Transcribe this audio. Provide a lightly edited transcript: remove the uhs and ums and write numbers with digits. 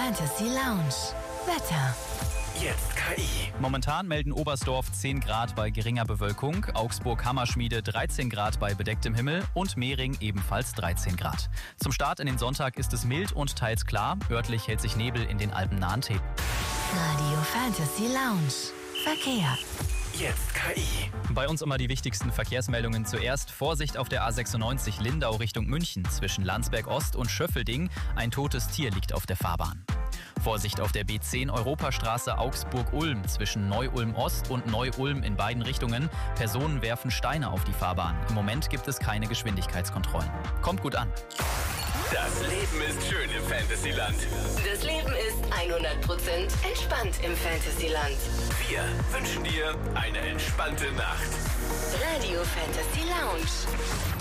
Fantasy Lounge. Wetter. Jetzt KI. Momentan melden Oberstdorf 10 Grad bei geringer Bewölkung, Augsburg-Hammerschmiede 13 Grad bei bedecktem Himmel und Mehring ebenfalls 13 Grad. Zum Start in den Sonntag ist es mild und teils klar. Örtlich hält sich Nebel in den alpennahen Täler. Radio Fantasy Lounge. Verkehr. Jetzt KI. Bei uns immer die wichtigsten Verkehrsmeldungen zuerst. Vorsicht auf der A96 Lindau Richtung München zwischen Landsberg Ost und Schöffelding. Ein totes Tier liegt auf der Fahrbahn. Vorsicht auf der B10 Europastraße Augsburg-Ulm zwischen Neu-Ulm Ost und Neu-Ulm in beiden Richtungen. Personen werfen Steine auf die Fahrbahn. Im Moment gibt es keine Geschwindigkeitskontrollen. Kommt gut an. Das Leben ist schön im Fantasyland. Das Leben ist 100% entspannt im Fantasyland. Wir wünschen dir eine entspannte Nacht. Radio Fantasy Lounge.